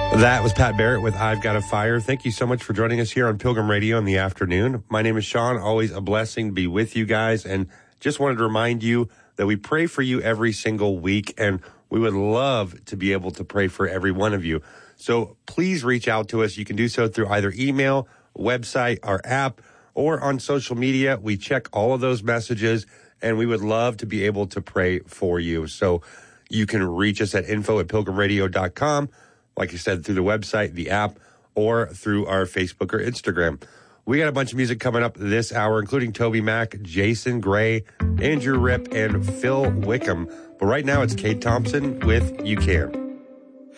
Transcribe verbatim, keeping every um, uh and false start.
That was Pat Barrett with I've Got a Fire. Thank you so much for joining us here on Pilgrim Radio in the afternoon. My name is Sean. Always a blessing to be with you guys. And just wanted to remind you that we pray for you every single week, and we would love to be able to pray for every one of you. So please reach out to us. You can do so through either email, website, our app, or on social media. We check all of those messages, and we would love to be able to pray for you. So you can reach us at info at pilgrim radio dot com. Like I said, through the website, the app, or through our Facebook or Instagram. We got a bunch of music coming up this hour, including Toby Mac, Jason Gray, Andrew Ripp, and Phil Wickham. But right now, it's Kate Thompson with You Can.